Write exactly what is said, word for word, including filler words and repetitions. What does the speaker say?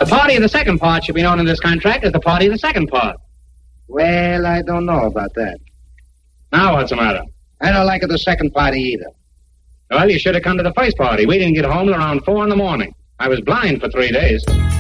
The party of the second part should be known in this contract as the party of the second part. Well, I don't know about that. Now what's the matter? I don't like it the second party either. Well, you should have come to the first party. We didn't get home till around four in the morning. I was blind for three days.